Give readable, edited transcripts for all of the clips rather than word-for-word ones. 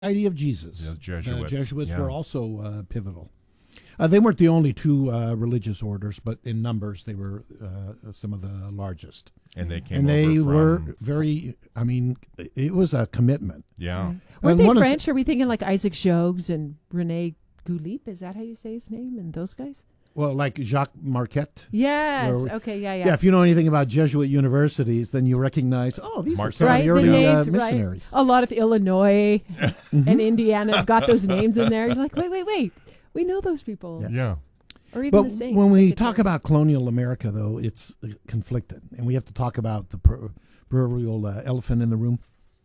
Society of Jesus. The Jesuits. The Jesuits yeah. were also pivotal. They weren't the only two religious orders, but in numbers, they were some of the largest. And they came And they over were from, very, I mean, it was a commitment. yeah. Weren't And they one of French? Are we thinking like Isaac Jogues and Rene Goulipe? Is that how you say his name? And those guys? Well, like Jacques Marquette. Yes. Or- Okay. Yeah. Yeah, if you know anything about Jesuit universities, then you recognize, these are some of Right, the early the names, missionaries. right? A lot of Illinois and Indiana have got those names in there. You're like, wait. We know those people. Yeah. Or even But the saints. when we Saint talk Victor. about colonial America, though, it's conflicted. And we have to talk about the proverbial elephant in the room.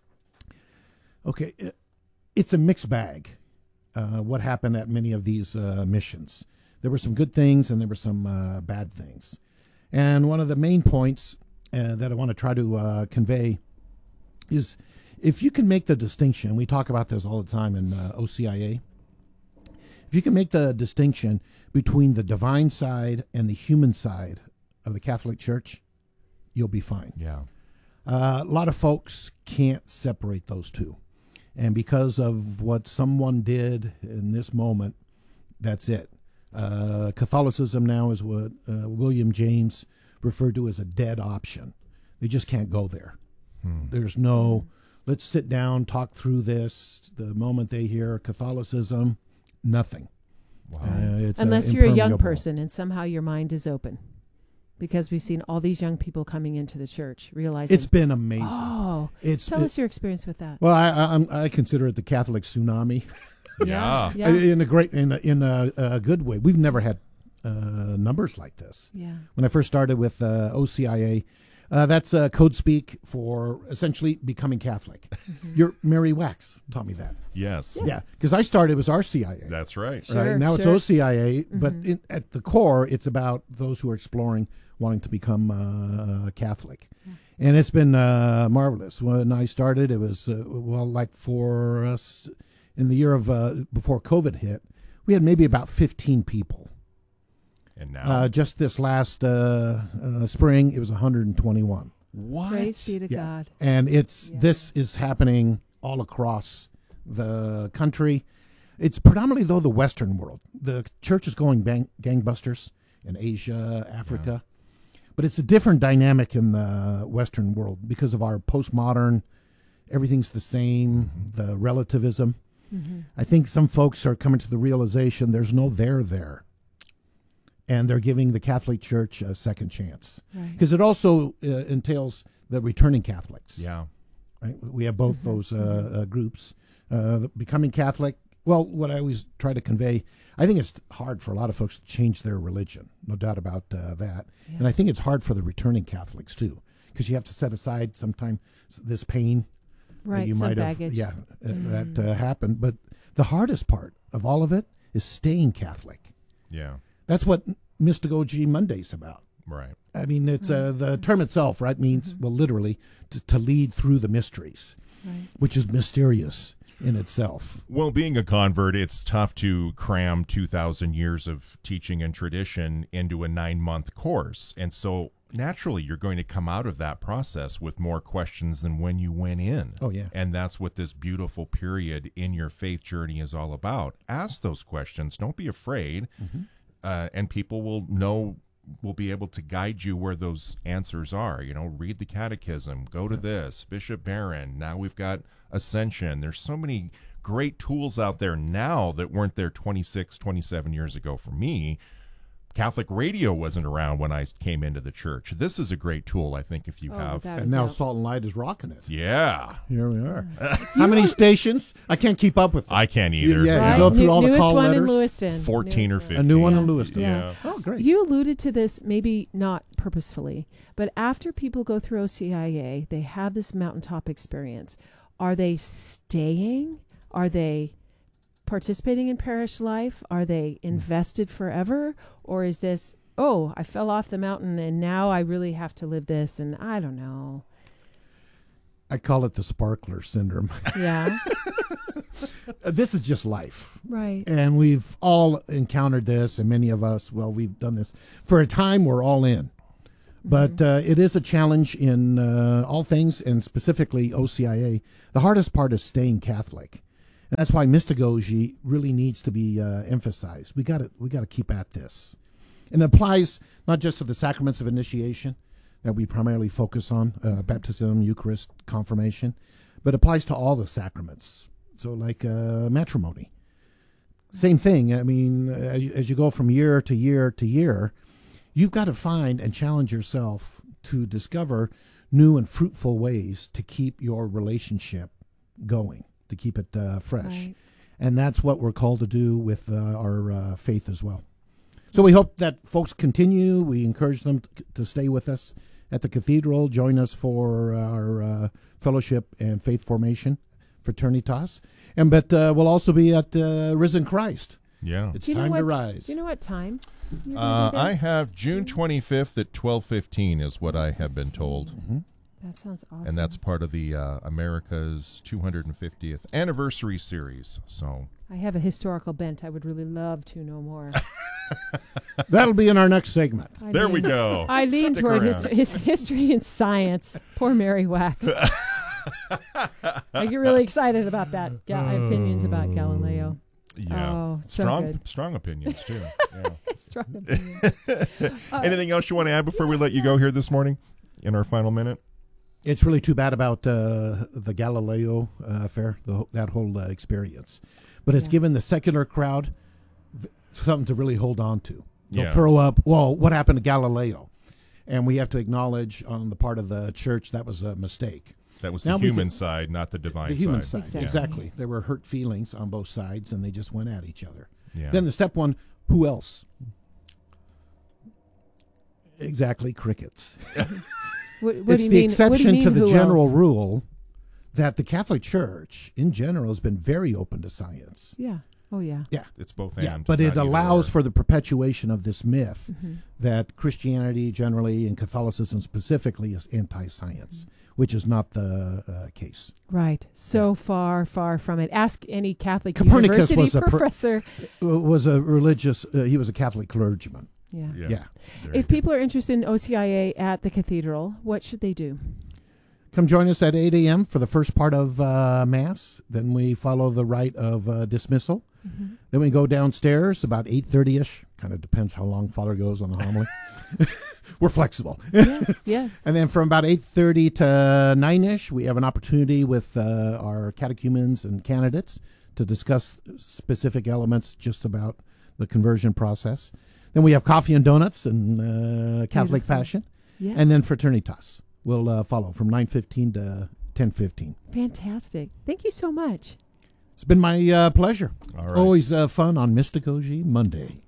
Okay, it's a mixed bag, what happened at many of these missions. There were some good things and there were some bad things. And one of the main points that I want to try to convey is if you can make the distinction, we talk about this all the time in OCIA, if you can make the distinction between the divine side and the human side of the Catholic Church, you'll be fine. Yeah. A lot of folks can't separate those two. And because of what someone did in this moment, that's it. Catholicism now is what William James referred to as a dead option. They just can't go there. There's no, let's sit down, talk through this. The moment they hear Catholicism, nothing. Wow. It's Unless you're a young impermeable. person and somehow your mind is open. Because we've seen all these young people coming into the church realizing. It's been amazing. Oh, It's tell us your experience with that. well, I consider it the Catholic tsunami. Yeah. Yeah. in a good way. We've never had numbers like this. Yeah. When I first started with OCIA, that's code speak for essentially becoming Catholic. Your Mary Wax taught me that. Yes. Yeah, because I started as RCIA. That's right. Sure, right now it's sure. OCIA, but at the core, it's about those who are exploring wanting to become Catholic. And it's been marvelous. When I started, it was, like for us in the year of before COVID hit, we had maybe about 15 people. And now. Just this last spring, it was 121. What? Praise be to God. And Yeah. this is happening all across the country. It's predominantly, though, the Western world. The church is going gangbusters in Asia, Africa. But it's a different dynamic in the Western world because of our postmodern, everything's the same, the relativism. I think some folks are coming to the realization there's no there. And they're giving the Catholic Church a second chance. Right. Because it also entails the returning Catholics. Yeah. Right? We have both those groups. Becoming Catholic, well, what I always try to convey, I think it's hard for a lot of folks to change their religion, no doubt about that. Yeah. And I think it's hard for the returning Catholics, too, because you have to set aside sometimes this pain that Right. you Some might have, baggage. that happened. But the hardest part of all of it is staying Catholic. Yeah. That's what Mystic OG Monday's about. Right. I mean, it's the term itself, right, means, well, literally, to lead through the mysteries, Right. which is mysterious in itself. Well, being a convert, it's tough to cram 2,000 years of teaching and tradition into a 9-month course. And so naturally, you're going to come out of that process with more questions than when you went in. Oh, yeah. And that's what this beautiful period in your faith journey is all about. Ask those questions. Don't be afraid. And people will be able to guide you where those answers are. Read the catechism, go to this, Bishop Barron. Now we've got Ascension. There's so many great tools out there now that weren't there 26, 27 years ago for me. Catholic radio wasn't around when I came into the church. This is a great tool, I think, if you have. without a And now doubt. Salt and Light is rocking it. Yeah. Here we are. How many stations? I can't keep up with them. I can't either. Yeah, Right. you go through all the Newest call one letters. in Lewiston. 14 or Newest one. 15. A new one in Lewiston. Yeah. Oh, great. You alluded to this, maybe not purposefully, but after people go through OCIA, they have this mountaintop experience. Are they staying? Are they participating in parish life? Are they invested forever? Or is this, oh, I fell off the mountain and now I really have to live this, and I don't know. I call it the sparkler syndrome. Yeah. This is just life. Right. And we've all encountered this, and many of us, well, we've done this. For a time, we're all in. But it is a challenge in all things, and specifically OCIA. The hardest part is staying Catholic. And that's why mystagogy really needs to be emphasized. We got to keep at this. And it applies not just to the sacraments of initiation that we primarily focus on, baptism, Eucharist, confirmation, but it applies to all the sacraments. So like matrimony. Same thing. I mean, as you go from year to year to year, you've got to find and challenge yourself to discover new and fruitful ways to keep your relationship going, to keep it fresh. Right. And that's what we're called to do with our faith as well. So we hope that folks continue. We encourage them to stay with us at the cathedral, join us for our fellowship and faith formation, Fraternitas. But we'll also be at Risen Christ. Yeah. It's time to rise. Do you know what time? you're gonna be there? I have June 25th at 12:15 is what I have been told. Mm-hmm. That sounds awesome. And that's part of the America's 250th anniversary series. So I have a historical bent. I would really love to know more. That'll be in our next segment. there we go. I lean Stick toward around. history and science. Poor Mary Wax. I get really excited about that. Opinions about Galileo. Yeah. Oh, so good. Strong opinions too. Yeah. Strong opinion. Anything else you want to add before we let you go here this morning in our final minute? It's really too bad about the Galileo affair, that whole experience. But it's given the secular crowd something to really hold on to. They'll throw up, well, what happened to Galileo? And we have to acknowledge on the part of the church that was a mistake. That was Now the we human can- side, not the divine The human side. side, exactly. There were hurt feelings on both sides, and they just went at each other. Yeah. Then the step one, who else? Exactly, crickets. What It's do you the mean? exception what do you mean, to the who general else? rule that the Catholic Church, in general, has been very open to science. Yeah. Oh, yeah. Yeah. It's both Yeah, and. but it not either allows or. for the perpetuation of this myth Mm-hmm. that Christianity generally and Catholicism specifically is anti-science, which is not the case. Right. So far from it. Ask any Catholic Copernicus university was a professor. Was a religious, he was a Catholic clergyman. Yeah. Yeah. Yeah. There you If people are interested in OCIA at the cathedral, what should they do? Come join us at 8 a.m. for the first part of Mass. Then we follow the rite of dismissal. Mm-hmm. Then we go downstairs about 8:30ish. Kind of depends how long Father goes on the homily. We're flexible. Yes. And then from about 8:30 to 9ish, we have an opportunity with our catechumens and candidates to discuss specific elements just about the conversion process. Then we have coffee and donuts in Catholic Beautiful. fashion. Yeah. And then Fraternitas will follow from 9:15 to 10:15. Fantastic. Thank you so much. It's been my pleasure. All right. Always fun on Mystagogy Monday.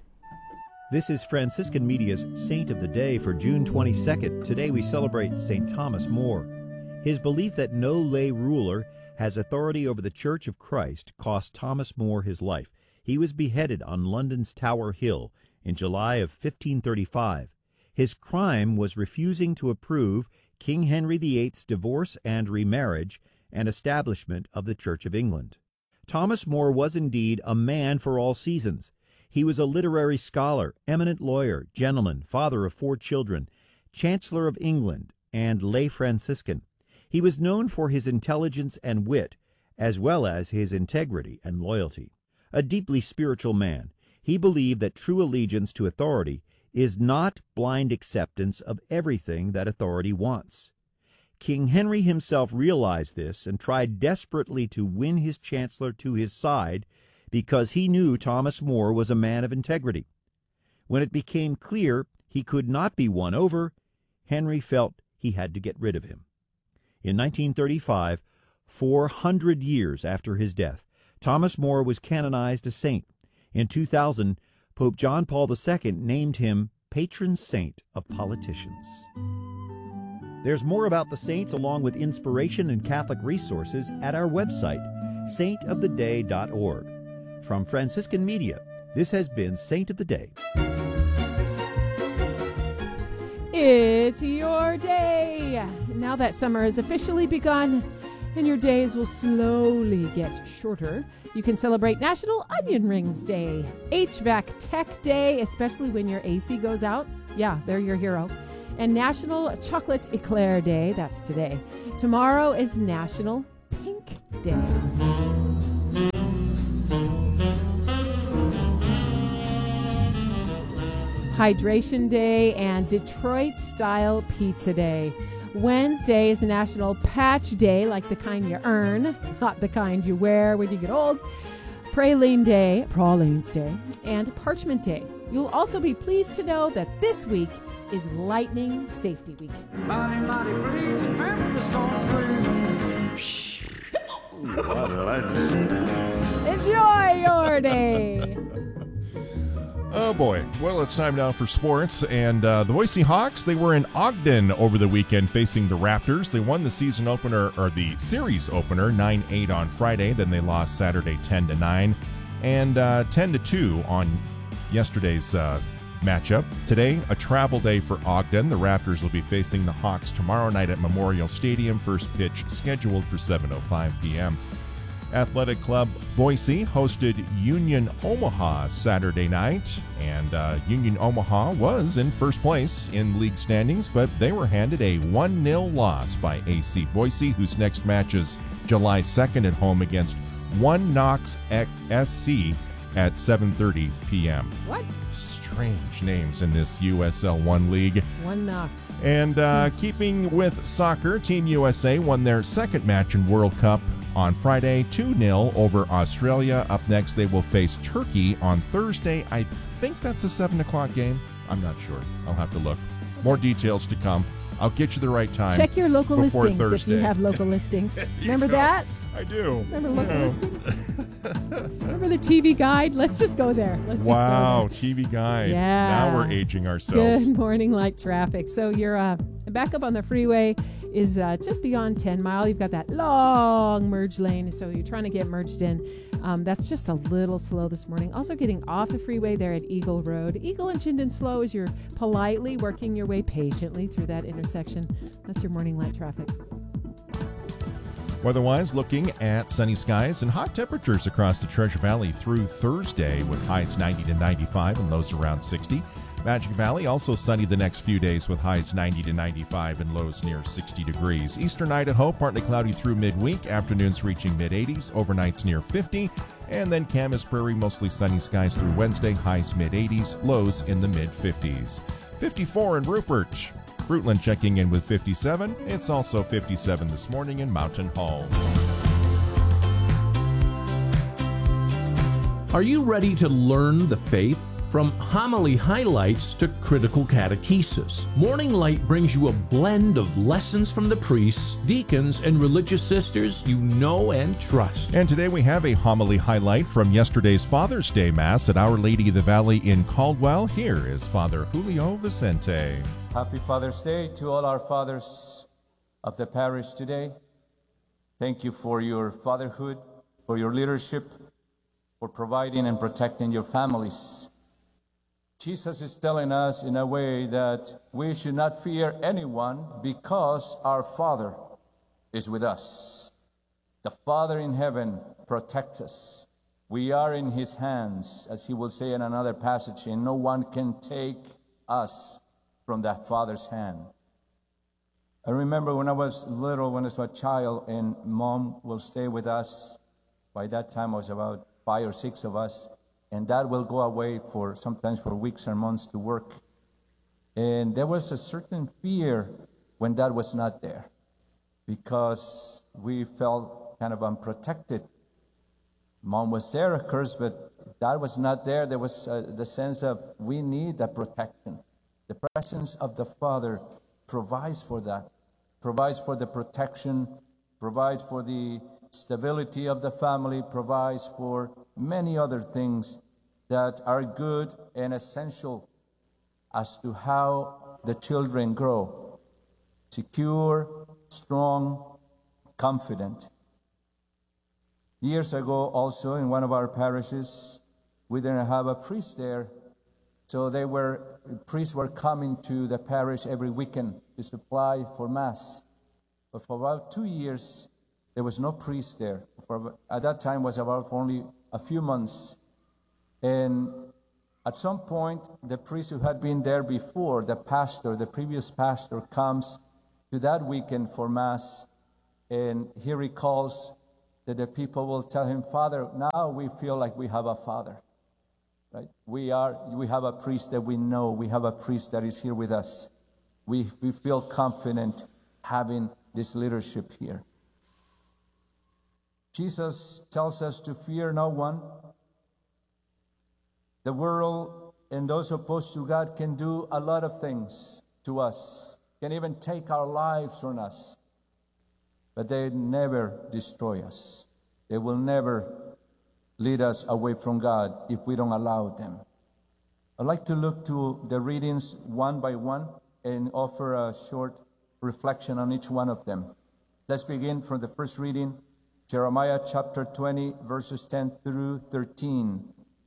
This is Franciscan Media's Saint of the Day for June 22nd. Today we celebrate St. Thomas More. His belief that no lay ruler has authority over the Church of Christ cost Thomas More his life. He was beheaded on London's Tower Hill in July of 1535. His crime was refusing to approve King Henry VIII's divorce and remarriage and establishment of the Church of England. Thomas More was indeed a man for all seasons. He was a literary scholar, eminent lawyer, gentleman, father of 4 children, Chancellor of England, and lay Franciscan. He was known for his intelligence and wit, as well as his integrity and loyalty. A deeply spiritual man, he believed that true allegiance to authority is not blind acceptance of everything that authority wants. King Henry himself realized this and tried desperately to win his chancellor to his side because he knew Thomas More was a man of integrity. When it became clear he could not be won over, Henry felt he had to get rid of him. In 1935, 400 years after his death, Thomas More was canonized a saint. In 2000, Pope John Paul II named him patron saint of politicians. There's more about the saints along with inspiration and Catholic resources at our website, saintoftheday.org. From Franciscan Media, this has been Saint of the Day. It's your day. Now that summer has officially begun and your days will slowly get shorter, you can celebrate National Onion Rings Day, HVAC Tech Day, especially when your AC goes out. Yeah, they're your hero. And National Chocolate Eclair Day, that's today. Tomorrow is National Pink Day. Hydration Day, and Detroit-style Pizza Day. Wednesday is a National Patch Day, like the kind you earn, not the kind you wear when you get old. Praline Day, and Parchment Day. You'll also be pleased to know that this week is Lightning Safety Week. Mighty, mighty breeze, remember the storms Enjoy your day. Oh boy. Well, it's time now for sports. And the Boise Hawks, they were in Ogden over the weekend facing the Raptors. They won the season opener, or the series opener, 9-8 on Friday. Then they lost Saturday 10-9 and 10-2 on yesterday's matchup. Today, a travel day for Ogden. The Raptors will be facing the Hawks tomorrow night at Memorial Stadium. First pitch scheduled for 7:05 p.m. Athletic Club Boise hosted Union Omaha Saturday night, and Union Omaha was in first place in league standings, but they were handed a 1-0 loss by AC Boise, whose next match is July 2nd at home against One Knox SC at 7:30 p.m. What? Strange names in this USL 1 league. One Knox. And keeping with soccer, Team USA won their second match in World Cup on Friday, 2-0 over Australia. Up next, they will face Turkey on Thursday. I think that's a 7 o'clock game. I'm not sure. I'll have to look. More details to come. I'll get you the right time. Check your local before listings Thursday. if you have local listings. Remember that? I do. Remember local listings? Remember the TV guide? Let's just go there. Let's Wow, just go there. TV guide. Yeah. Now we're aging ourselves. Good morning, light traffic. So your backup on the freeway is just beyond 10 Mile. You've got that long merge lane, so you're trying to get merged in. That's just a little slow this morning. Also getting off the freeway there at Eagle Road. Eagle and Chinden slow as you're politely working your way patiently through that intersection. That's your morning light traffic. Weather-wise, looking at sunny skies and hot temperatures across the Treasure Valley through Thursday with highs 90 to 95 and lows around 60. Magic Valley also sunny the next few days with highs 90 to 95 and lows near 60 degrees. Eastern Idaho, partly cloudy through midweek, afternoons reaching mid-80s, overnights near 50. And then Camas Prairie, mostly sunny skies through Wednesday, highs mid-80s, lows in the mid-50s. 54 in Rupert. Fruitland checking in with 57. It's also 57 this morning in Mountain Home. Are you ready to learn the faith? From homily highlights to critical catechesis, Morning Light brings you a blend of lessons from the priests, deacons, and religious sisters you know and trust. And today we have a homily highlight from yesterday's Father's Day Mass at Our Lady of the Valley in Caldwell. Here is Father Julio Vicente. Happy Father's Day to all our fathers of the parish today. Thank you for your fatherhood, for your leadership, for providing and protecting your families. Jesus is telling us in a way that we should not fear anyone because our Father is with us. The Father in heaven protects us. We are in His hands, as He will say in another passage, and no one can take us from that Father's hand. I remember when I was little, when I was a child, and Mom will stay with us. By that time, I was about 5 or 6 of us. And Dad will go away sometimes for weeks or months to work. And there was a certain fear when Dad was not there because we felt kind of unprotected. Mom was there, of course, but Dad was not there. There was the sense of we need that protection. The presence of the Father provides for that, provides for the protection, provides for the stability of the family, provides for many other things that are good and essential as to how the children grow. Secure, strong, confident. Years ago also in one of our parishes, we didn't have a priest there. So priests were coming to the parish every weekend to supply for Mass. But for about 2 years, there was no priest there. At that time was about only a few months. And at some point, the priest who had been there before, the previous pastor, comes to that weekend for Mass. And he recalls that the people will tell him, Father, now we feel like we have a father. right? We have a priest that we know. We have a priest that is here with us. We feel confident having this leadership here. Jesus tells us to fear no one. The world and those opposed to God can do a lot of things to us, can even take our lives from us, but they never destroy us. They will never lead us away from God if we don't allow them. I'd like to look to the readings one by one and offer a short reflection on each one of them. Let's begin from the first reading, Jeremiah chapter 20, verses 10 through 13.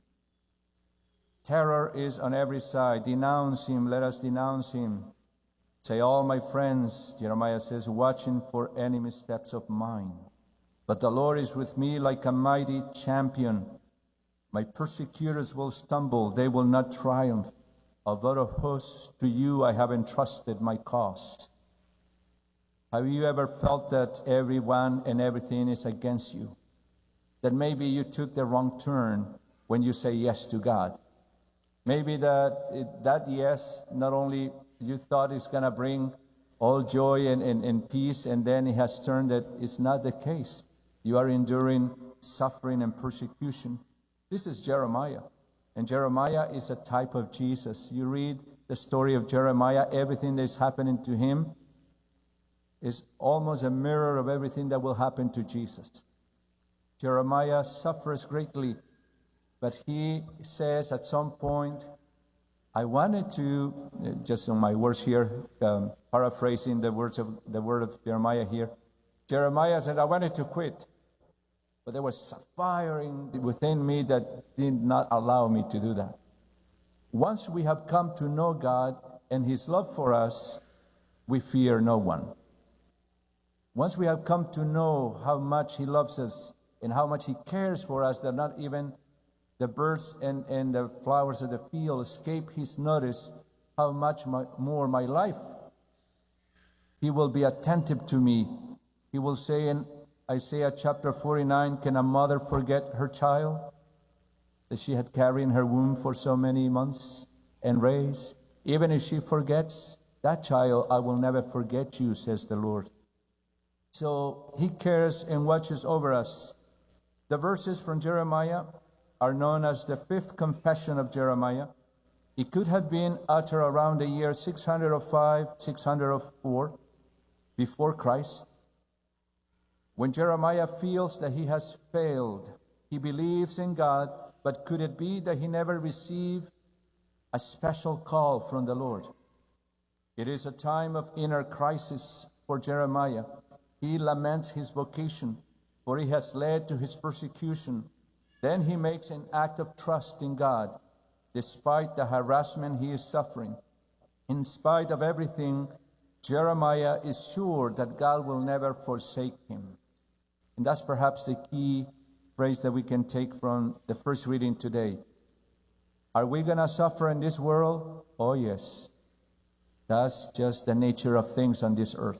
Terror is on every side. Denounce him. Let us denounce him. Say, all my friends, Jeremiah says, watching for enemy steps of mine. But the Lord is with me like a mighty champion. My persecutors will stumble. They will not triumph. Of lot of hosts, to you I have entrusted my cause. Have you ever felt that everyone and everything is against you? That maybe you took the wrong turn when you say yes to God. Maybe that yes, not only you thought it's going to bring all joy and peace, and then it has turned that it's not the case. You are enduring suffering and persecution. This is Jeremiah. And Jeremiah is a type of Jesus. You read the story of Jeremiah, everything that is happening to him is almost a mirror of everything that will happen to Jesus. Jeremiah suffers greatly, but he says at some point, I wanted to, just on my words here, paraphrasing the word of Jeremiah here. Jeremiah said, I wanted to quit, but there was a fire within me that did not allow me to do that. Once we have come to know God and his love for us, we fear no one. Once we have come to know how much he loves us and how much he cares for us, that not even the birds and the flowers of the field escape his notice, how much more my life. He will be attentive to me. He will say in Isaiah chapter 49, can a mother forget her child that she had carried in her womb for so many months and raised? Even if she forgets that child, I will never forget you, says the Lord. So he cares and watches over us. The verses from Jeremiah are known as the fifth confession of Jeremiah. It could have been uttered around the year 605, 604 before Christ. When Jeremiah feels that he has failed, he believes in God, but could it be that he never received a special call from the Lord? It is a time of inner crisis for Jeremiah. He laments his vocation, for he has led to his persecution. Then he makes an act of trust in God, despite the harassment he is suffering. In spite of everything, Jeremiah is sure that God will never forsake him. And that's perhaps the key phrase that we can take from the first reading today. Are we going to suffer in this world? Oh, yes. That's just the nature of things on this earth.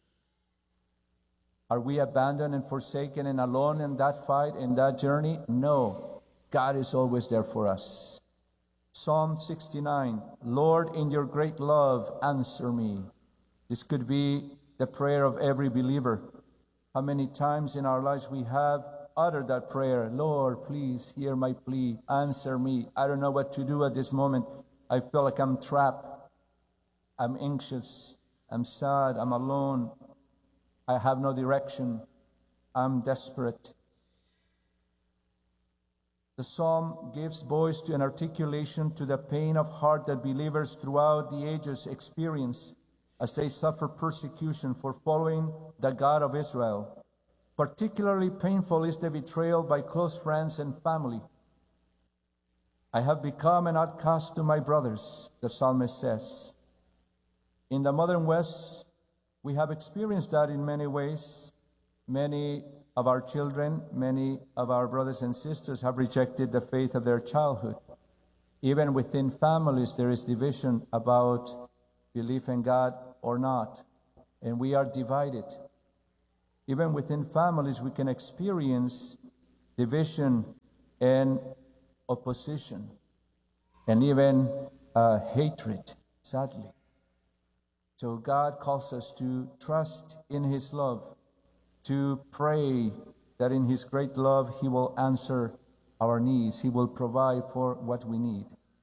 Are we abandoned and forsaken and alone in that fight, in that journey? No. God is always there for us. Psalm 69, Lord, in your great love, answer me. This could be the prayer of every believer. How many times in our lives we have uttered that prayer, Lord, please hear my plea, answer me. I don't know what to do at this moment. I feel like I'm trapped. I'm anxious. I'm sad. I'm alone. I have no direction. I'm desperate. The psalm gives voice to an articulation to the pain of heart that believers throughout the ages experience as they suffer persecution for following the God of Israel. Particularly painful is the betrayal by close friends and family. I have become an outcast to my brothers, the psalmist says. In the modern West, we have experienced that in many ways. Many of our children, many of our brothers and sisters have rejected the faith of their childhood. Even within families, there is division about belief in God or not, and we are divided. Even within families, we can experience division and opposition. and even hatred, sadly. So God calls us to trust in His love, to pray that in His great love He will answer our needs. He will provide for what we need.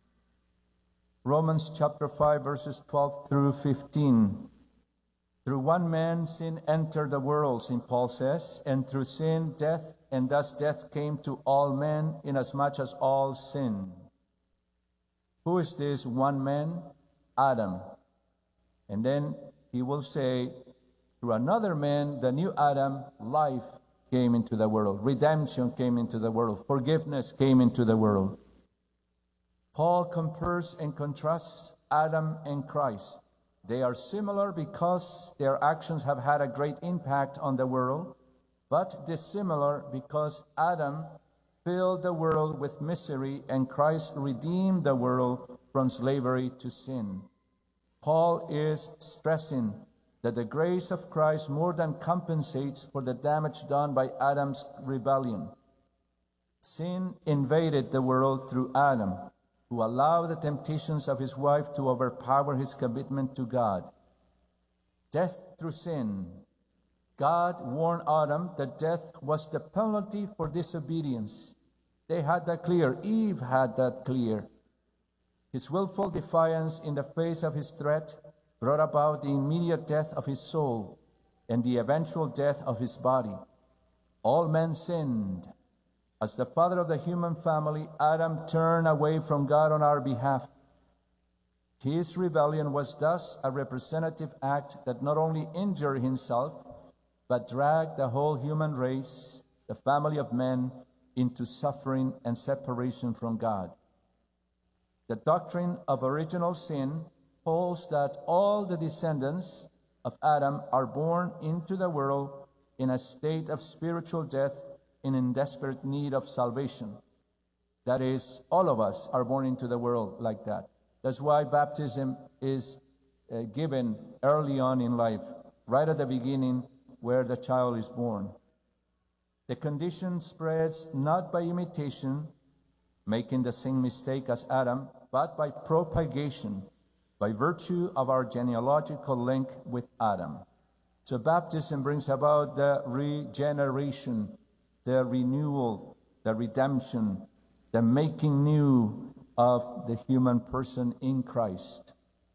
Romans chapter 5, verses 12 through 15. Through one man sin entered the world, St. Paul says, and through sin death, and thus death came to all men, inasmuch as all sinned. Who is this one man? Adam. And then he will say, through another man, the new Adam, life came into the world. Redemption came into the world. Forgiveness came into the world. Paul compares and contrasts Adam and Christ. They are similar because their actions have had a great impact on the world, but dissimilar because Adam filled the world with misery and Christ redeemed the world from slavery to sin. Paul is stressing that the grace of Christ more than compensates for the damage done by Adam's rebellion. Sin invaded the world through Adam, who allowed the temptations of his wife to overpower his commitment to God. Death through sin. God warned Adam that death was the penalty for disobedience. They had that clear. Eve had that clear. His willful defiance in the face of his threat brought about the immediate death of his soul and the eventual death of his body. All men sinned. As the father of the human family, Adam turned away from God on our behalf. His rebellion was thus a representative act that not only injured himself, but dragged the whole human race, the family of men, into suffering and separation from God. The doctrine of original sin holds that all the descendants of Adam are born into the world in a state of spiritual death and in desperate need of salvation. That is, all of us are born into the world like that. That's why baptism is given early on in life, right at the beginning where the child is born. The condition spreads not by imitation, making the same mistake as Adam, but by propagation, by virtue of our genealogical link with Adam. So baptism brings about the regeneration, the renewal, the redemption, the making new of the human person in Christ.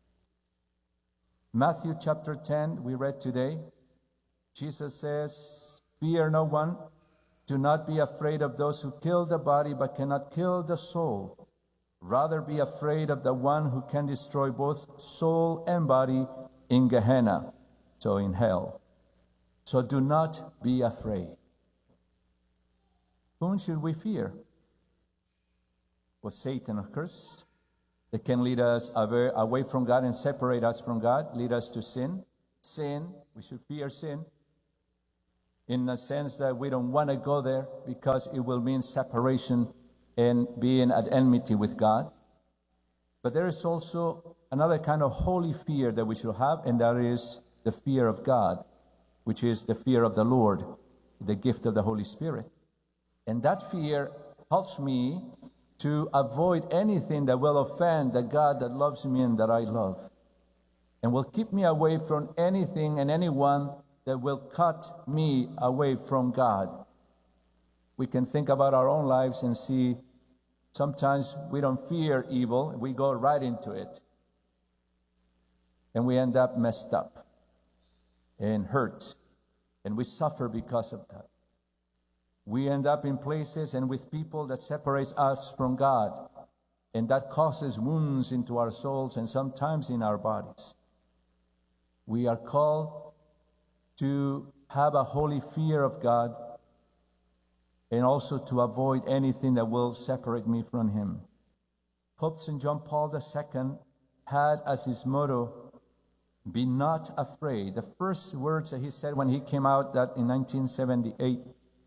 Matthew chapter 10, we read today, Jesus says, "Fear no one. Do not be afraid of those who kill the body but cannot kill the soul. Rather be afraid of the one who can destroy both soul and body in Gehenna," so in hell. So do not be afraid. Whom should we fear? Well, Satan, of course. It can lead us away from God and separate us from God, lead us to sin. Sin, we should fear sin, in the sense that we don't want to go there because it will mean separation and being at enmity with God. But there is also another kind of holy fear that we should have, and that is the fear of God, which is the fear of the Lord, the gift of the Holy Spirit. And that fear helps me to avoid anything that will offend the God that loves me and that I love, and will keep me away from anything and anyone that will cut me away from God. We can think about our own lives and see sometimes we don't fear evil, we go right into it. And we end up messed up and hurt, and we suffer because of that. We end up in places and with people that separates us from God, and that causes wounds into our souls and sometimes in our bodies. We are called to have a holy fear of God and also to avoid anything that will separate me from Him. Pope St. John Paul II had as his motto, "Be not afraid." The first words that he said when he came out that in 1978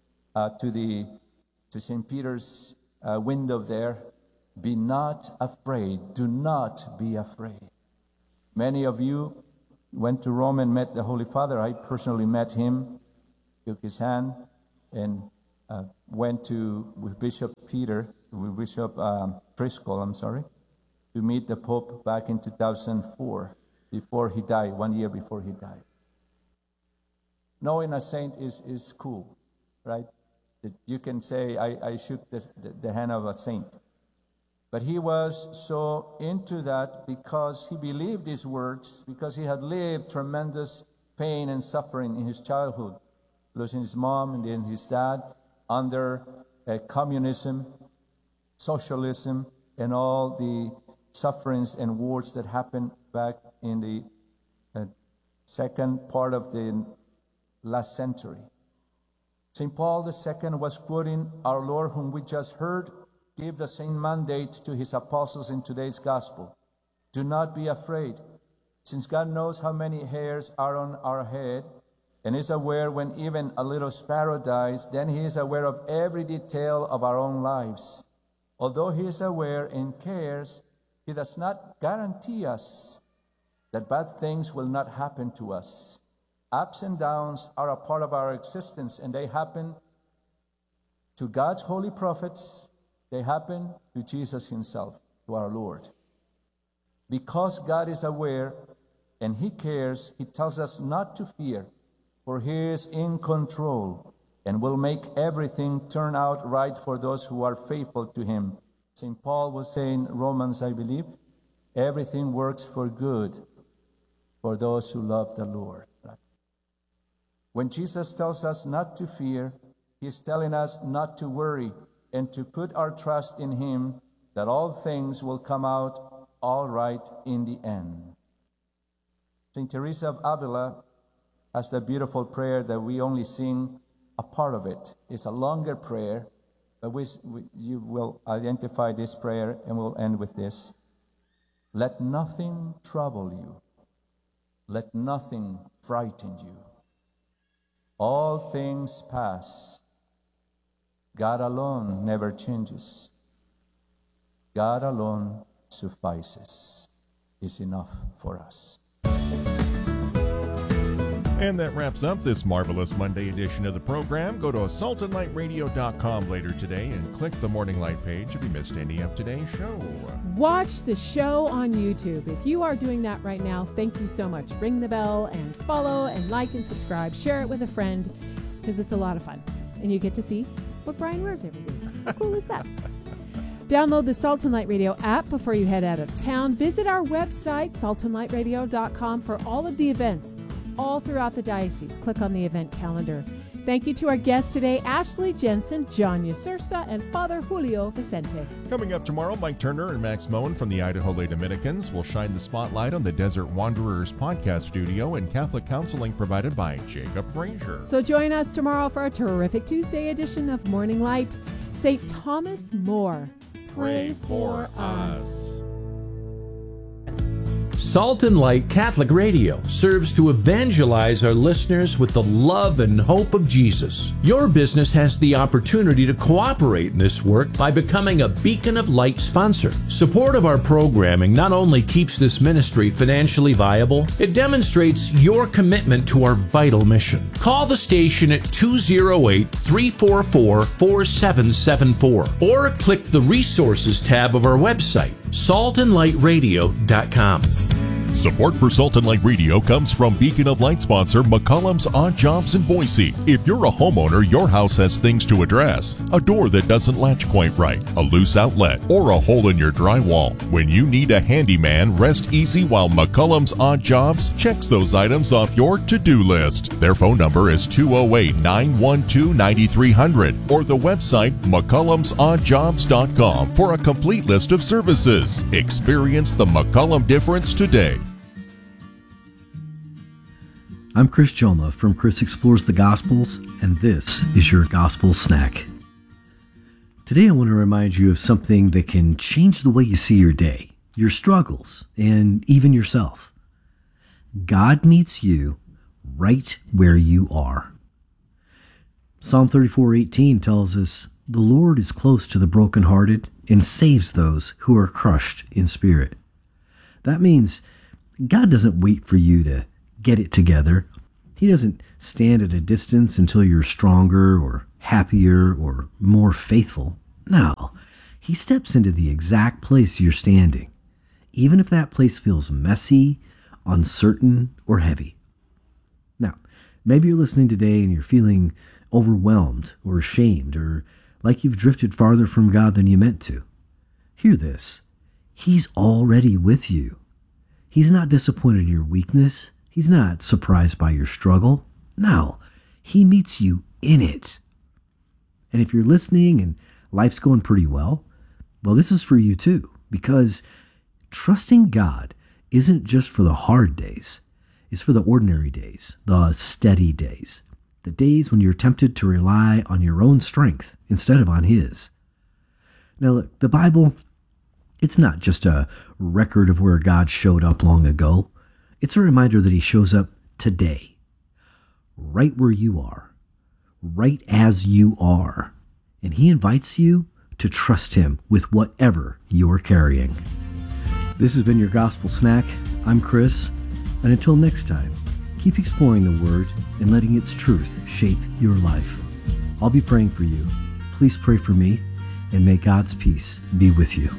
to St. Peter's window there, "Be not afraid, do not be afraid." Many of you went to Rome and met the Holy Father. I personally met him, took his hand, and went with Bishop Driscoll, to meet the Pope back in 2004, before he died, 1 year before he died. Knowing a saint is cool, right? You can say, I shook the hand of a saint. But he was so into that because he believed these words, because he had lived tremendous pain and suffering in his childhood, losing his mom and then his dad under communism, socialism, and all the sufferings and wars that happened back in the second part of the last century. St. Paul II was quoting our Lord, whom we just heard, give the same mandate to his apostles in today's gospel. Do not be afraid, since God knows how many hairs are on our head, and is aware when even a little sparrow dies, then he is aware of every detail of our own lives. Although he is aware and cares, he does not guarantee us that bad things will not happen to us. Ups and downs are a part of our existence, and they happen to God's holy prophets. They happen to Jesus himself, to our Lord. Because God is aware and he cares, he tells us not to fear, for he is in control and will make everything turn out right for those who are faithful to him. St. Paul was saying in Romans, I believe, everything works for good for those who love the Lord. When Jesus tells us not to fear, he's telling us not to worry and to put our trust in him, that all things will come out all right in the end. St. Teresa of Avila has the beautiful prayer that we only sing a part of it. It's a longer prayer, but you will identify this prayer, and we'll end with this. Let nothing trouble you. Let nothing frighten you. All things pass. God alone never changes. God alone suffices, is enough for us. And that wraps up this marvelous Monday edition of the program. Go to saltandlightradio.com later today and click the Morning Light page if you missed any of today's show. Watch the show on YouTube. If you are doing that right now, thank you so much. Ring the bell and follow and like and subscribe. Share it with a friend, because it's a lot of fun. And you get to see what Brian wears every day. How cool is that? Download the Salt and Light Radio app before you head out of town. Visit our website, saltandlightradio.com, for all of the events all throughout the diocese. Click on the event calendar. Thank you to our guests today, Ashley Jensen, John Yasursa, and Father Julio Vicente. Coming up tomorrow, Mike Turner and Max Moen from the Idaho Lay Dominicans will shine the spotlight on the Desert Wanderers podcast studio and Catholic counseling provided by Jacob Frazier. So join us tomorrow for a terrific Tuesday edition of Morning Light. St. Thomas More, pray for us. Salt and Light Catholic Radio serves to evangelize our listeners with the love and hope of Jesus. Your business has the opportunity to cooperate in this work by becoming a Beacon of Light sponsor. Support of our programming not only keeps this ministry financially viable, it demonstrates your commitment to our vital mission. Call the station at 208-344-4774 or click the Resources tab of our website, saltandlightradio.com. Support for Salt and Light Radio comes from Beacon of Light sponsor McCullum's Odd Jobs in Boise. If you're a homeowner, your house has things to address. A door that doesn't latch quite right, a loose outlet, or a hole in your drywall. When you need a handyman, rest easy while McCullum's Odd Jobs checks those items off your to-do list. Their phone number is 208-912-9300 or the website McCullum'sOddJobs.com for a complete list of services. Experience the McCullum difference today. I'm Chris Joma from Chris Explores the Gospels, and this is your Gospel Snack. Today I want to remind you of something that can change the way you see your day, your struggles, and even yourself. God meets you right where you are. Psalm 34:18 tells us, "The Lord is close to the brokenhearted and saves those who are crushed in spirit." That means God doesn't wait for you to get it together. He doesn't stand at a distance until you're stronger or happier or more faithful. No, he steps into the exact place you're standing. even if that place feels messy, uncertain, or heavy. Now, maybe you're listening today and you're feeling overwhelmed or ashamed or like you've drifted farther from God than you meant to. Hear this. He's already with you. He's not disappointed in your weakness. He's not surprised by your struggle. No, he meets you in it. And if you're listening and life's going pretty well, this is for you too, because trusting God isn't just for the hard days. It's for the ordinary days, the steady days, the days when you're tempted to rely on your own strength instead of on His. Now, look, the Bible, it's not just a record of where God showed up long ago. It's a reminder that He shows up today, right where you are, right as you are. And He invites you to trust Him with whatever you're carrying. This has been your Gospel Snack. I'm Chris. And until next time, keep exploring the Word and letting its truth shape your life. I'll be praying for you. Please pray for me, and may God's peace be with you.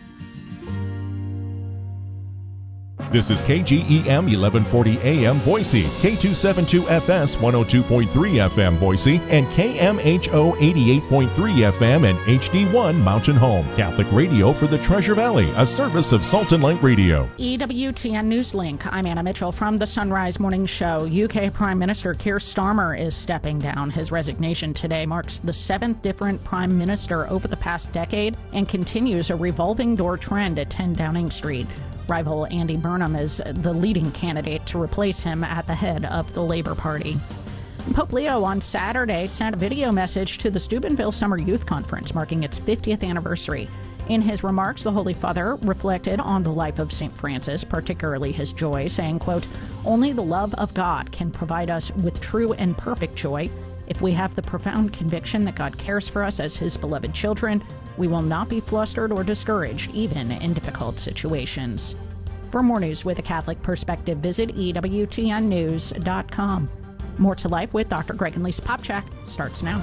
This is KGEM 1140 AM Boise, K272FS 102.3 FM Boise, and KMHO 88.3 FM and HD1 Mountain Home. Catholic radio for the Treasure Valley, a service of Salt and Light Radio. EWTN Newslink. I'm Anna Mitchell from the Sunrise Morning Show. UK Prime Minister Keir Starmer is stepping down. His resignation today marks the 7th different Prime Minister over the past decade and continues a revolving door trend at 10 Downing Street. Rival Andy Burnham is the leading candidate to replace him at the head of the Labour Party. Pope Leo on Saturday sent a video message to the Steubenville Summer Youth Conference, marking its 50th anniversary. In his remarks, the Holy Father reflected on the life of St. Francis, particularly his joy, saying, quote, "Only the love of God can provide us with true and perfect joy. If we have the profound conviction that God cares for us as His beloved children, we will not be flustered or discouraged, even in difficult situations." For more news with a Catholic perspective, visit EWTNnews.com. More to Life with Dr. Greg and Lisa Popchak starts now.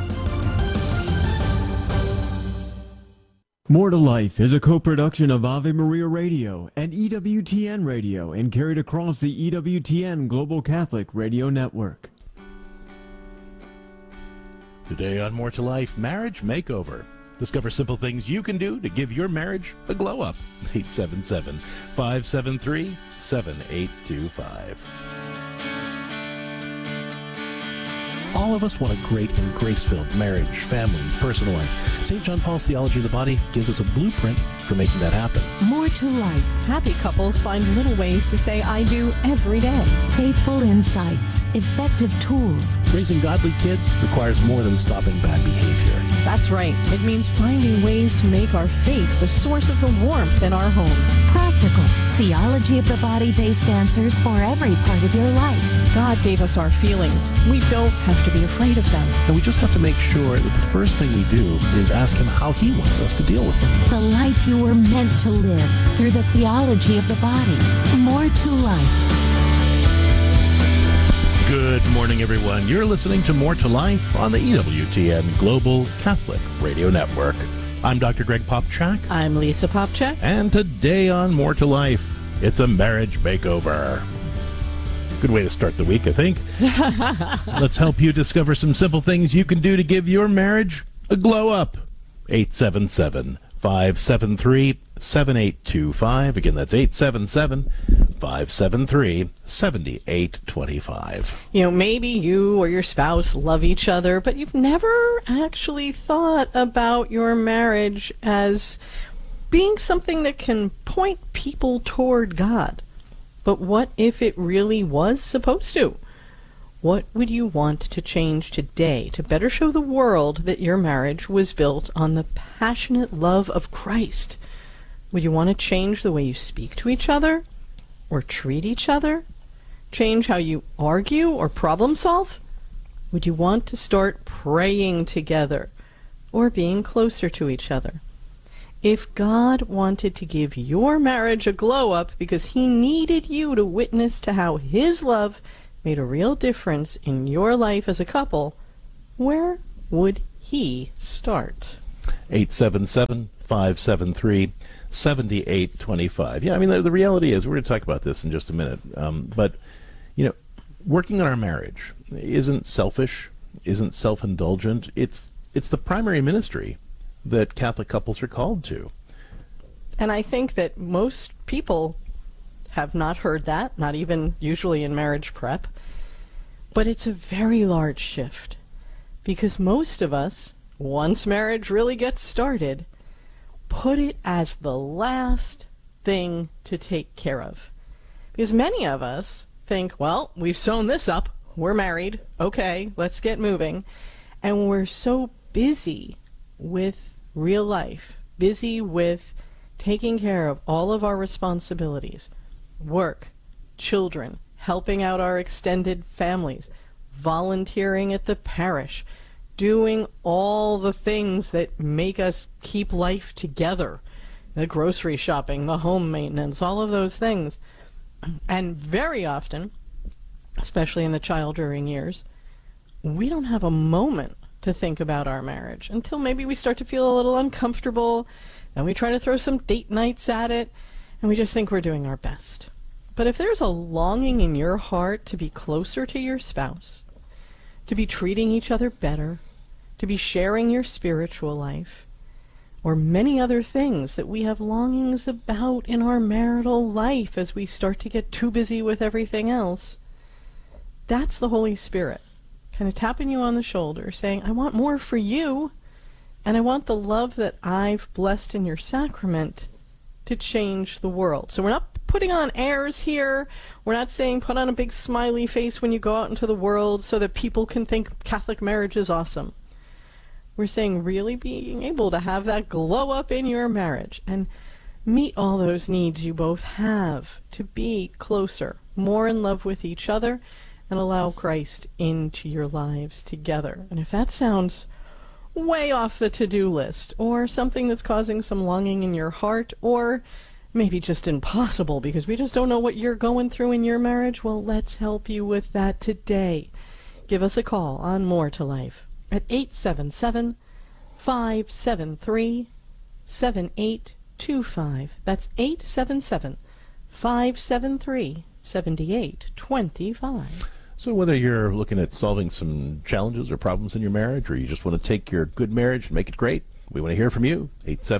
More to Life is a co-production of Ave Maria Radio and EWTN Radio and carried across the EWTN Global Catholic Radio Network. Today on More to Life, Marriage Makeover. Discover simple things you can do to give your marriage a glow up. 877-573-7825. All of us want a great and grace-filled marriage, family, personal life. St. John Paul's Theology of the Body gives us a blueprint for making that happen. More to life. Happy couples find little ways to say I do every day. Faithful insights, effective tools. Raising godly kids requires more than stopping bad behavior. That's right. It means finding ways to make our faith the source of the warmth in our homes. Practical, theology of the body-based answers for every part of your life. God gave us our feelings. We don't have to be afraid of them. And we just have to make sure that the first thing we do is ask Him how He wants us to deal with them. The life you were meant to live through the theology of the body. More to life. Good morning, everyone. You're listening to More to Life on the EWTN Global Catholic Radio Network. I'm Dr. Greg Popchak. I'm Lisa Popchak. And today on More to Life, it's a marriage makeover. Good way to start the week, I think. Let's help you discover some simple things you can do to give your marriage a glow up. 877-573-7825. Again, that's 877-573-7825. You know, maybe you or your spouse love each other, but you've never actually thought about your marriage as being something that can point people toward God. But what if it really was supposed to? What would you want to change today to better show the world that your marriage was built on the passionate love of Christ? Would you want to change the way you speak to each other or treat each other? Change how you argue or problem solve? Would you want to start praying together or being closer to each other? If God wanted to give your marriage a glow up because He needed you to witness to how His love made a real difference in your life as a couple, where would He start? 877 877-573-7825. Yeah, I mean, the reality is, we're going to talk about this in just a minute, but, working on our marriage isn't selfish, isn't self-indulgent. It's the primary ministry that Catholic couples are called to. And I think that most people have not heard that, not even usually in marriage prep. But it's a very large shift, because most of us, once marriage really gets started, put it as the last thing to take care of. Because many of us think, well, we've sewn this up, we're married, okay, let's get moving. And we're so busy with real life, busy with taking care of all of our responsibilities, work, children, helping out our extended families, volunteering at the parish, doing all the things that make us keep life together, the grocery shopping, the home maintenance, all of those things. And very often, especially in the child-rearing years, we don't have a moment to think about our marriage until maybe we start to feel a little uncomfortable, and we try to throw some date nights at it, and we just think we're doing our best. But if there's a longing in your heart to be closer to your spouse, to be treating each other better, to be sharing your spiritual life, or many other things that we have longings about in our marital life as we start to get too busy with everything else, that's the Holy Spirit kind of tapping you on the shoulder, saying, I want more for you, and I want the love that I've blessed in your sacrament to change the world. So we're not putting on airs here. We're not saying put on a big smiley face when you go out into the world so that people can think Catholic marriage is awesome. We're saying really being able to have that glow up in your marriage and meet all those needs you both have to be closer, more in love with each other, and allow Christ into your lives together. And if that sounds way off the to-do list, or something that's causing some longing in your heart, or maybe just impossible because we just don't know what you're going through in your marriage, well, let's help you with that today. Give us a call on More to Life at 877-573-7825. That's 877-573-7825. So whether you're looking at solving some challenges or problems in your marriage, or you just want to take your good marriage and make it great, we want to hear from you.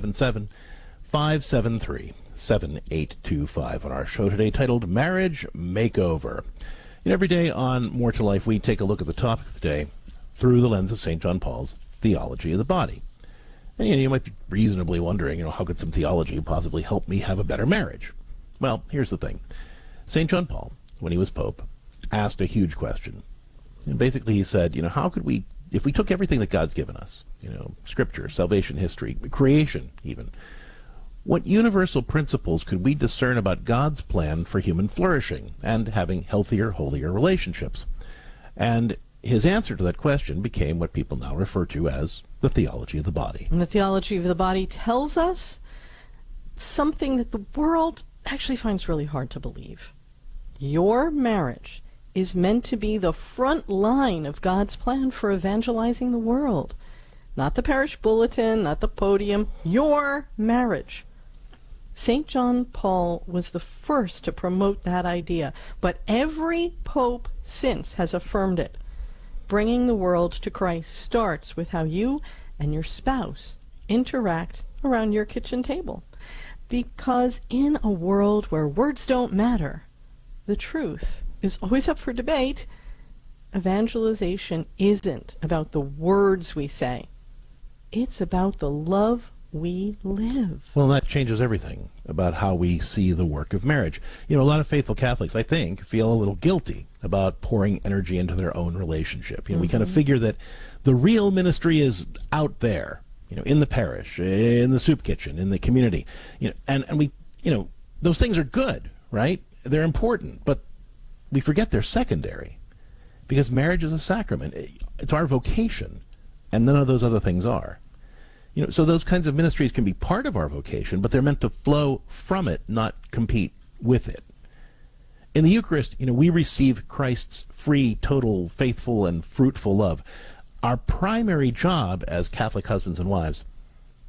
877-573-7825 on our show today, titled Marriage Makeover. And every day on More to Life, we take a look at the topic of the day through the lens of St. John Paul's theology of the body. And you might be reasonably wondering, how could some theology possibly help me have a better marriage? Well, here's the thing. St. John Paul, when he was Pope, asked a huge question. And basically he said, how could we, if we took everything that God's given us, Scripture, salvation history, creation even, what universal principles could we discern about God's plan for human flourishing and having healthier, holier relationships? And his answer to that question became what people now refer to as the theology of the body. And the theology of the body tells us something that the world actually finds really hard to believe. Your marriage is meant to be the front line of God's plan for evangelizing the world. Not the parish bulletin, not the podium, your marriage. St. John Paul was the first to promote that idea, but every pope since has affirmed it. Bringing the world to Christ starts with how you and your spouse interact around your kitchen table. Because in a world where words don't matter, the truth is always up for debate. Evangelization isn't about the words we say. It's about the love we live. Well, that changes everything about how we see the work of marriage. A lot of faithful Catholics, I think, feel a little guilty about pouring energy into their own relationship. We kind of figure that the real ministry is out there, in the parish, in the soup kitchen, in the community. And we, those things are good, right? They're important, but we forget they're secondary, because marriage is a sacrament. It's our vocation, and none of those other things are. So those kinds of ministries can be part of our vocation, but they're meant to flow from it, not compete with it. In the Eucharist, we receive Christ's free, total, faithful, and fruitful love. Our primary job as Catholic husbands and wives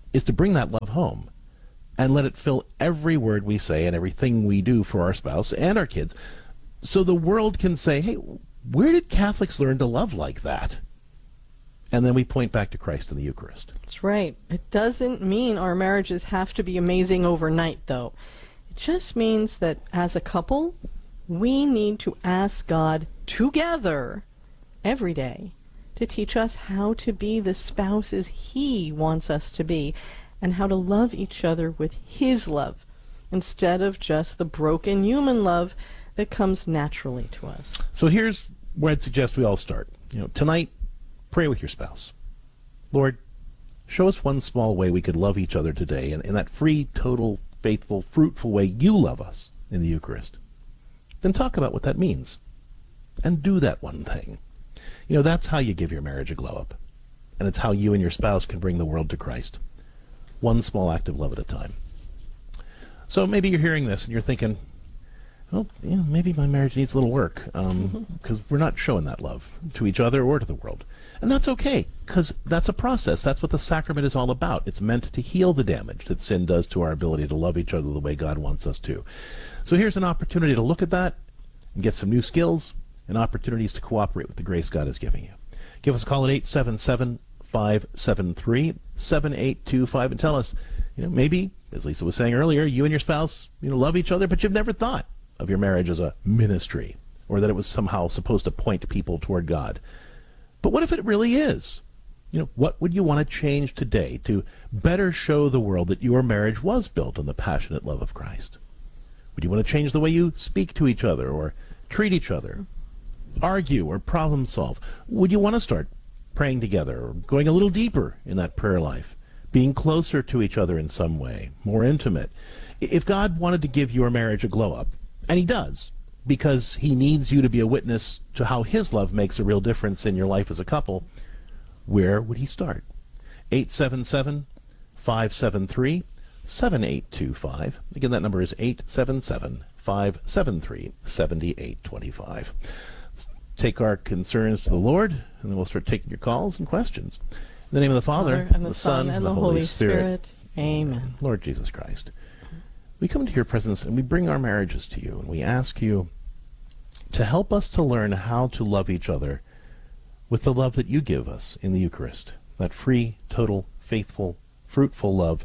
is to bring that love home and let it fill every word we say and everything we do for our spouse and our kids, so the world can say, hey, where did Catholics learn to love like that? And then we point back to Christ in the Eucharist. That's right. It doesn't mean our marriages have to be amazing overnight, though. It just means that as a couple, we need to ask God together every day to teach us how to be the spouses He wants us to be, and how to love each other with His love, instead of just the broken human love that comes naturally to us. So here's where I'd suggest we all start. Tonight, pray with your spouse. Lord, show us one small way we could love each other today, in that free, total, faithful, fruitful way you love us in the Eucharist. Then talk about what that means, and do that one thing. That's how you give your marriage a glow up, and it's how you and your spouse can bring the world to Christ. One small act of love at a time. So maybe you're hearing this and you're thinking, well, maybe my marriage needs a little work, because we're not showing that love to each other or to the world. And that's okay, because that's a process. That's what the sacrament is all about. It's meant to heal the damage that sin does to our ability to love each other the way God wants us to. So here's an opportunity to look at that and get some new skills and opportunities to cooperate with the grace God is giving you. Give us a call at 877-573-7825 and tell us, maybe, as Lisa was saying earlier, you and your spouse, love each other, but you've never thought of your marriage as a ministry, or that it was somehow supposed to point people toward God. But what if it really is? What would you want to change today to better show the world that your marriage was built on the passionate love of Christ? Would you want to change the way you speak to each other or treat each other, argue or problem solve? Would you want to start praying together or going a little deeper in that prayer life, being closer to each other in some way, more intimate? If God wanted to give your marriage a glow up, and He does, because He needs you to be a witness to how His love makes a real difference in your life as a couple, where would He start? 877-573-7825. Again, that number is 877-573-7825. Let's take our concerns to the Lord, and then we'll start taking your calls and questions. In the name of the Father, and the Son, and the Holy Spirit. Amen. Lord Jesus Christ, we come into your presence and we bring our marriages to you, and we ask you to help us to learn how to love each other with the love that you give us in the Eucharist, that free, total, faithful, fruitful love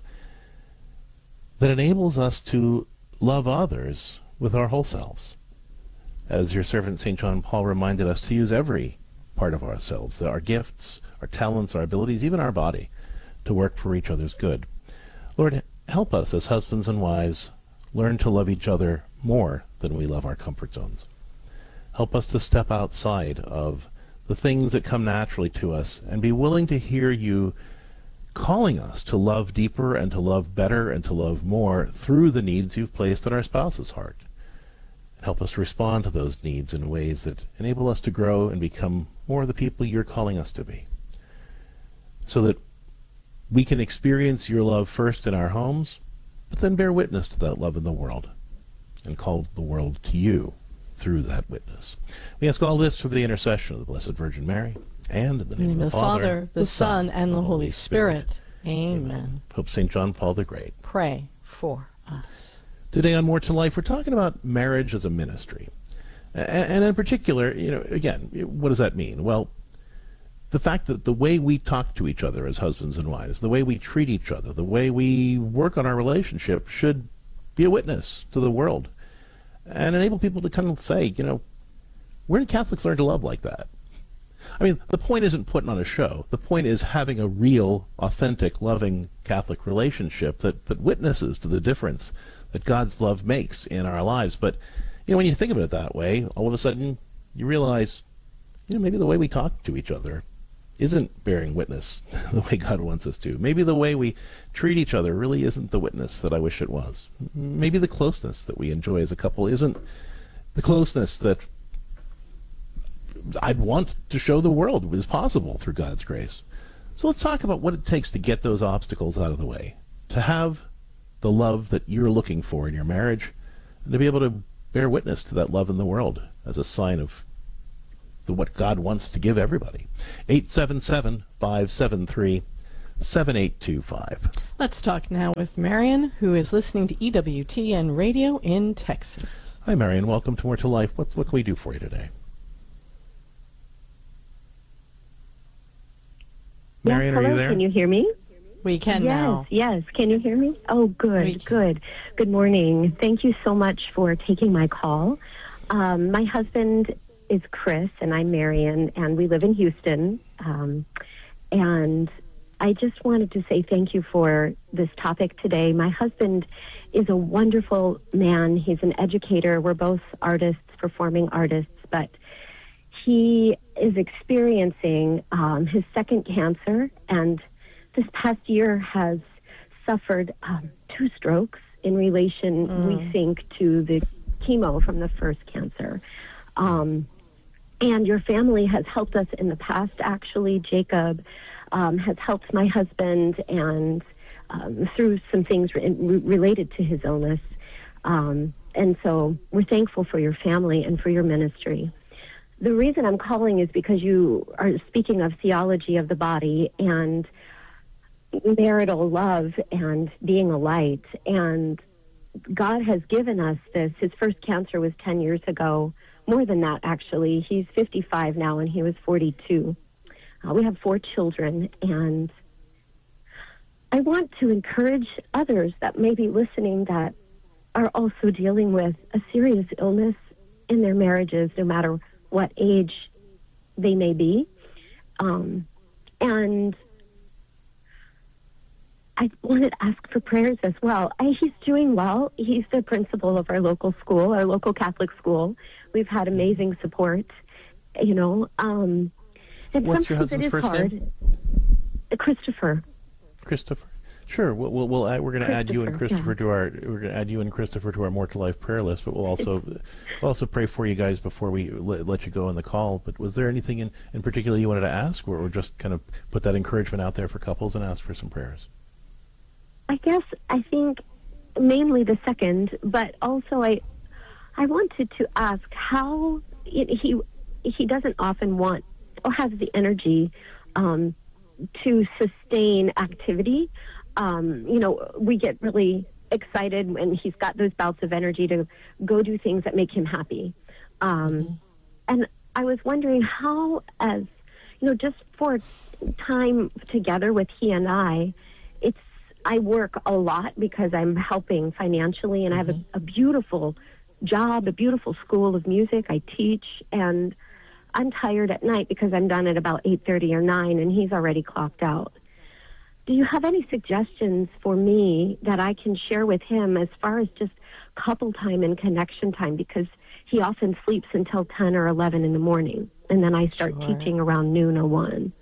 that enables us to love others with our whole selves. As your servant St. John Paul reminded us to use every part of ourselves, our gifts, our talents, our abilities, even our body, to work for each other's good. Lord, help us as husbands and wives learn to love each other more than we love our comfort zones. Help us to step outside of the things that come naturally to us and be willing to hear you calling us to love deeper and to love better and to love more through the needs you've placed on our spouse's heart. And help us respond to those needs in ways that enable us to grow and become more the people you're calling us to be, so that we can experience your love first in our homes, but then bear witness to that love in the world and call the world to you through that witness. We ask all this through the intercession of the Blessed Virgin Mary, and in the name of the Father, the Son, and the Holy Spirit. Amen. Pope St. John Paul the Great, pray for us. Today on More to Life, we're talking about marriage as a ministry. And in particular, again, what does that mean? Well, the fact that the way we talk to each other as husbands and wives, the way we treat each other, the way we work on our relationship should be a witness to the world and enable people to kind of say, where did Catholics learn to love like that? I mean, the point isn't putting on a show. The point is having a real, authentic, loving Catholic relationship that witnesses to the difference that God's love makes in our lives. But, when you think of it that way, all of a sudden you realize, maybe the way we talk to each other isn't bearing witness the way God wants us to. Maybe the way we treat each other really isn't the witness that I wish it was. Maybe the closeness that we enjoy as a couple isn't the closeness that I'd want to show the world is possible through God's grace. So let's talk about what it takes to get those obstacles out of the way, to have the love that you're looking for in your marriage, and to be able to bear witness to that love in the world as a sign of what God wants to give everybody. 877-573-7825. 7825. Let's talk now with Marion, who is listening to EWTN Radio in Texas. Hi, Marion. Welcome to More to Life. What can we do for you today? Marion, hello, are you there? Can you hear me? We can now. Yes. Can you hear me? Oh, good. Good morning. Thank you so much for taking my call. My husband is Chris, and I'm Marion, and we live in Houston. And I just wanted to say thank you for this topic today. My husband is a wonderful man. He's an educator. We're both artists, performing artists, but he is experiencing his second cancer, and this past year has suffered 2 strokes in relation, we think, to the chemo from the first cancer. And your family has helped us in the past, actually. Jacob has helped my husband and through some things related to his illness. And so we're thankful for your family and for your ministry. The reason I'm calling is because you are speaking of theology of the body and marital love and being a light. And God has given us this. His first cancer was 10 years ago. More than that, actually. He's 55 now, and he was 42. We have 4 children, and I want to encourage others that may be listening that are also dealing with a serious illness in their marriages, no matter what age they may be. And I wanted to ask for prayers as well. He's doing well. He's the principal of our local school, our local Catholic school. We've had amazing support, you know. And what's your husband's first name? Christopher. Christopher. Sure. We'll add, we're going to add you and Christopher to our More to Life prayer list. But we'll also pray for you guys before we let you go on the call. But was there anything in particular you wanted to ask, or just kind of put that encouragement out there for couples and ask for some prayers? I think mainly the second, but also I wanted to ask how he doesn't often want or has the energy to sustain activity. You know, we get really excited when he's got those bouts of energy to go do things that make him happy. And I was wondering how, as you know, just for time together with he and I work a lot because I'm helping financially, and I have a beautiful job, a beautiful school of music. I teach, and I'm tired at night because I'm done at about 8:30 or 9, and he's already clocked out. Do you have any suggestions for me that I can share with him as far as just couple time and connection time? Because he often sleeps until 10 or 11 in the morning, and then I start teaching around noon or 1.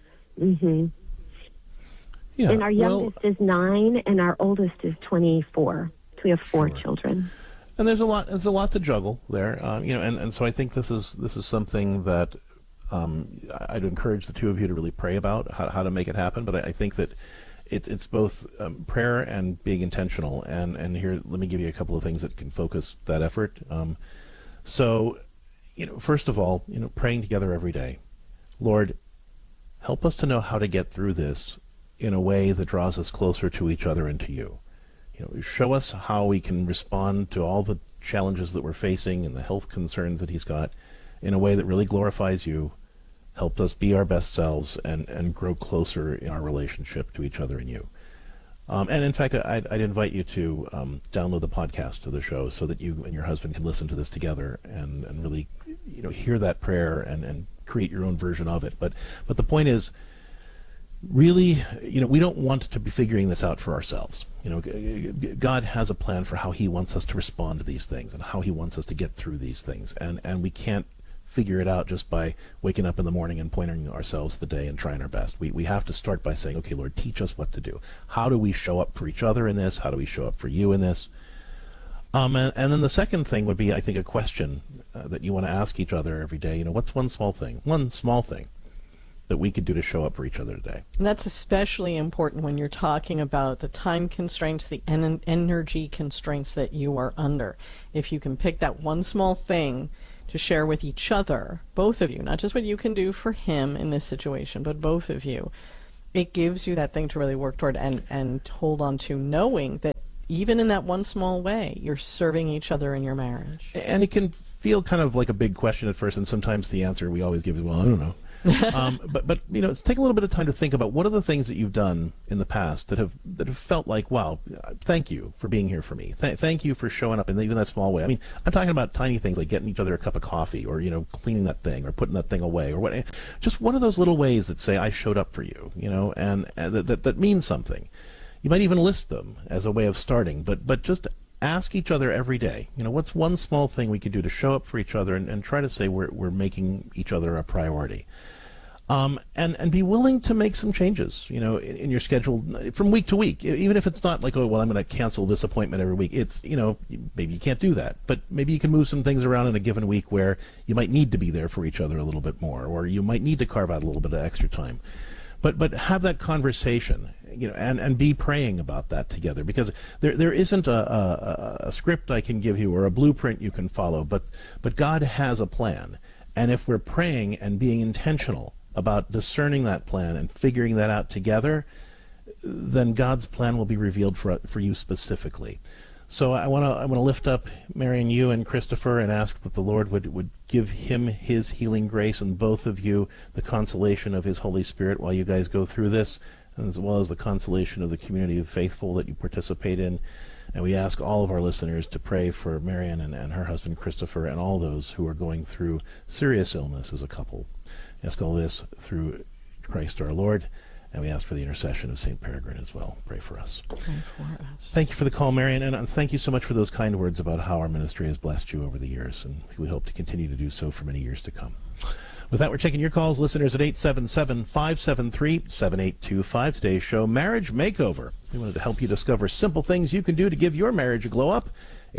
Yeah, and our youngest is 9, and our oldest is 24. So we have 4 children. And there's a lot to juggle there, you know. And so I think this is something that I'd encourage the two of you to really pray about how to make it happen. But I think that it's both prayer and being intentional. And here, let me give you a couple of things that can focus that effort. So, you know, first of all, you know, praying together every day. Lord, help us to know how to get through this in a way that draws us closer to each other and to you. You know, show us how we can respond to all the challenges that we're facing and the health concerns that he's got in a way that really glorifies you, helps us be our best selves, and grow closer in our relationship to each other and you. And in fact, I'd invite you to download the podcast of the show so that you and your husband can listen to this together and really, you know, hear that prayer and create your own version of it. But the point is, really, you know, we don't want to be figuring this out for ourselves. You know, God has a plan for how he wants us to respond to these things and how he wants us to get through these things. And we can't figure it out just by waking up in the morning and pointing ourselves the day and trying our best. We have to start by saying, okay, Lord, teach us what to do. How do we show up for each other in this? How do we show up for you in this? And then the second thing would be, I think, a question that you want to ask each other every day. You know, what's one small thing that we could do to show up for each other today? And that's especially important when you're talking about the time constraints, the energy constraints that you are under. If you can pick that one small thing to share with each other, both of you, not just what you can do for him in this situation, but both of you, It gives you that thing to really work toward and hold on to, knowing that even in that one small way, you're serving each other in your marriage. And it can feel kind of like a big question at first, and sometimes the answer we always give is, well, I don't know. But you know, take a little bit of time to think about what are the things that you've done in the past that have felt like, wow, thank you for being here for me. Thank you for showing up in even that small way. I mean, I'm talking about tiny things like getting each other a cup of coffee, or cleaning that thing, or putting that thing away, or what. Just one of those little ways that say I showed up for you, and that means something. You might even list them as a way of starting, but just ask each other every day, what's one small thing we could do to show up for each other, and try to say we're making each other a priority. And be willing to make some changes, in your schedule from week to week, even if it's not like, oh, well, I'm going to cancel this appointment every week. It's, maybe you can't do that, but maybe you can move some things around in a given week where you might need to be there for each other a little bit more, or you might need to carve out a little bit of extra time. But have that conversation, and be praying about that together, because there isn't a script I can give you or a blueprint you can follow, but God has a plan. And if we're praying and being intentional about discerning that plan and figuring that out together, then God's plan will be revealed for you specifically. So I want to lift up Marion, you and Christopher, and ask that the Lord would give him his healing grace, and both of you the consolation of his Holy Spirit while you guys go through this, as well as the consolation of the community of faithful that you participate in. And we ask all of our listeners to pray for Marion and her husband Christopher, and all those who are going through serious illness as a couple. We ask all this through Christ our Lord, and we ask for the intercession of St. Peregrine as well. Pray for us. Pray for us. Thank you for the call, Marion, and thank you so much for those kind words about how our ministry has blessed you over the years, and we hope to continue to do so for many years to come. With that, we're taking your calls, listeners, at 877-573-7825. Today's show, Marriage Makeover. We wanted to help you discover simple things you can do to give your marriage a glow up.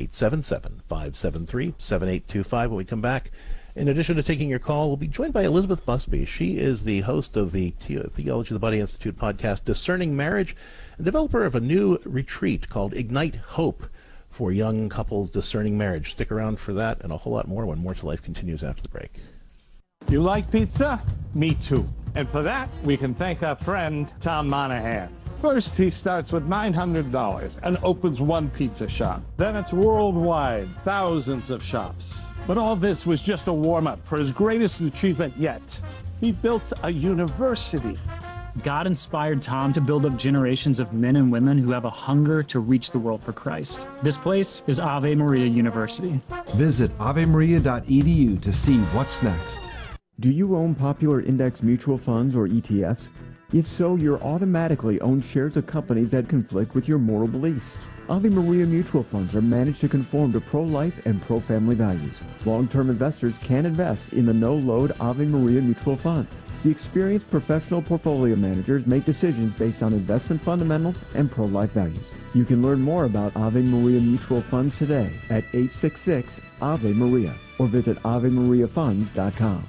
877-573-7825. When we come back, in addition to taking your call, we'll be joined by Elizabeth Busby. She is the host of the Theology of the Body Institute podcast, Discerning Marriage, and developer of a new retreat called Ignite Hope for young couples discerning marriage. Stick around for that and a whole lot more when More to Life continues after the break. You like pizza? Me too. And for that, we can thank our friend, Tom Monahan. First, he starts with $900 and opens one pizza shop. Then it's worldwide, thousands of shops. But all this was just a warm-up for his greatest achievement yet. He built a university. God inspired Tom to build up generations of men and women who have a hunger to reach the world for Christ. This place is Ave Maria University. Visit avemaria.edu to see what's next. Do you own popular index mutual funds or ETFs? If so, you're automatically own shares of companies that conflict with your moral beliefs. Ave Maria mutual funds are managed to conform to pro-life and pro-family values. Long-term investors can invest in the no-load Ave Maria mutual funds. The experienced professional portfolio managers make decisions based on investment fundamentals and pro-life values. You can learn more about Ave Maria mutual funds today at 866-AVE-MARIA or visit AveMariaFunds.com.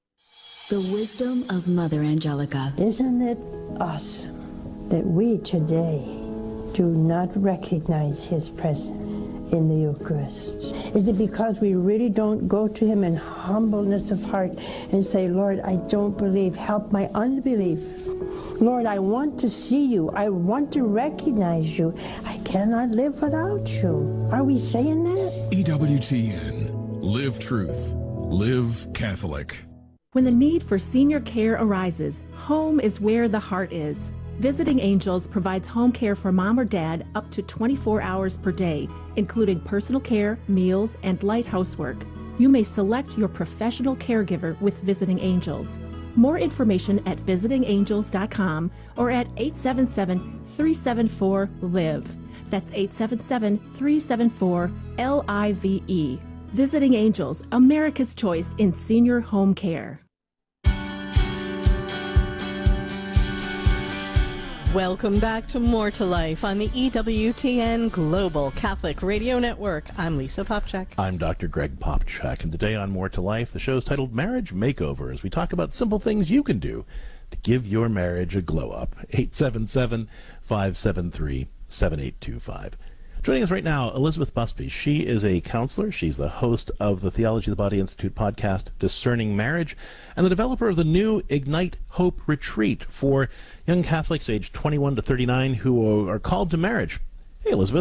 The wisdom of Mother Angelica. Isn't it awesome that we today do not recognize his presence in the Eucharist? Is it because we really don't go to him in humbleness of heart and say, Lord, I don't believe, help my unbelief. Lord, I want to see you. I want to recognize you. I cannot live without you. Are we saying that? EWTN. Live truth. Live Catholic. When the need for senior care arises, home is where the heart is. Visiting Angels provides home care for mom or dad up to 24 hours per day, including personal care, meals, and light housework. You may select your professional caregiver with Visiting Angels. More information at visitingangels.com or at 877-374-LIVE. That's 877-374-LIVE. Visiting Angels, America's choice in senior home care. Welcome back to More to Life on the EWTN Global Catholic Radio Network. I'm Lisa Popchak. I'm Dr. Greg Popchak, and today on More to Life, the show is titled Marriage Makeover, as we talk about simple things you can do to give your marriage a glow up. 877-573-7825. Joining us right now, Elizabeth Busby. She is a counselor. She's the host of the Theology of the Body Institute podcast, Discerning Marriage, and the developer of the new Ignite Hope Retreat for young Catholics aged 21 to 39 who are called to marriage. Hey, Elizabeth.